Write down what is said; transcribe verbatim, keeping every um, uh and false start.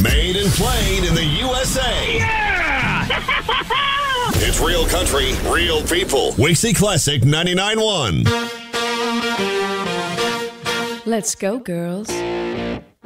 Made and played in the U S A. Yeah! It's real country, real people. Wixie Classic ninety-nine point one. Let's go, girls.